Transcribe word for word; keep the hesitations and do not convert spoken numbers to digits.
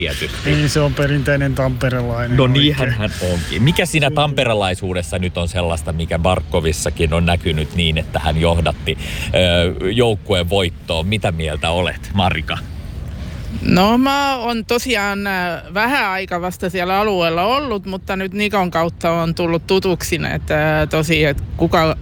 tietysti. Niin, se on perinteinen tamperelainen. No niinhän hän onkin. Mikä siinä tamperelaisuudessa nyt on sellaista, mikä Barkovissakin on näkynyt niin, että hän johdatti ö, joukkueen voittoon? Mitä mieltä olet, Marika? No mä oon tosiaan vähän aika vasta siellä alueella ollut, mutta nyt Nikon kautta on tullut tutuksi, että tosi, että kuka